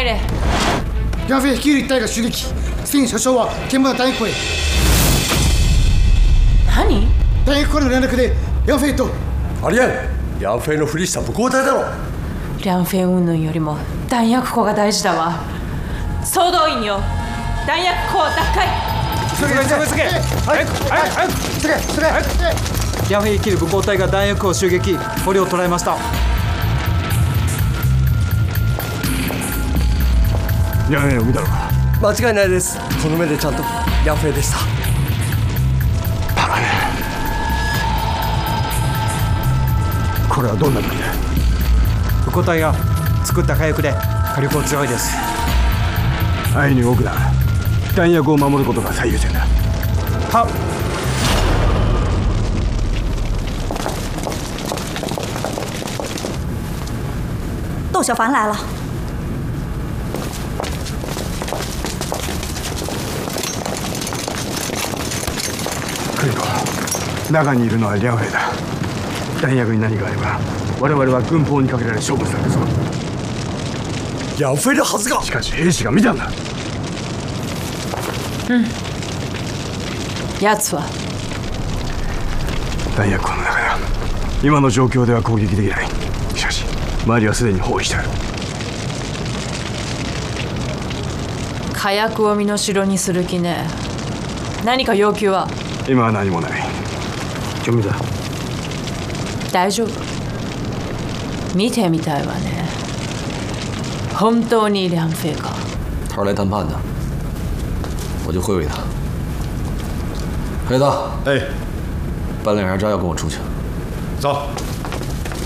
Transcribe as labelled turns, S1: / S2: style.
S1: 入れ。
S2: 梁飞率いる一隊が襲撃。すでに車掌は現場の弾薬庫へ。
S1: 何？
S2: 弾薬庫からの連絡で梁飛と。
S3: ありえん。梁飛のふりした武功隊だろ。
S1: 梁飛云々よりも弾薬庫が大事だわ。総動員よ。弾薬庫を奪回。
S4: 急げ。早く。
S2: 急げ。
S4: 梁飛率いる武功隊が弾薬庫を襲撃。捕虜を捕らえました。
S5: 梁飛を見たのか？
S3: 間違いないです。この目でちゃんと梁飛でした。
S5: バカね。これはどんな国だ？
S4: 武功隊が作った火薬で火力は強いです。
S5: 安易に動くな。弾薬を守ることが最優先だ。
S4: はっ。
S6: 窦小凡来了。
S5: クリコ、中にいるのは梁兵だ。弾薬に何かあれば我々は軍法にかけられ勝負されるぞ。
S3: 梁飛的はずが。
S5: しかし兵士が見たんだ。
S1: 奴は
S5: 弾薬庫の中だ。今の状況では攻撃できない。しかし周りはすでに包囲してある。
S1: 火薬を身代にする気ね。何か要求は？
S5: 今は何もない。準備だ。
S1: 大丈夫。見てみたいわね。本当に梁飞か？
S7: 他是来谈判的，我就会他。黑子，
S3: 哎，
S7: 办两下炸药跟我出去。
S3: 走。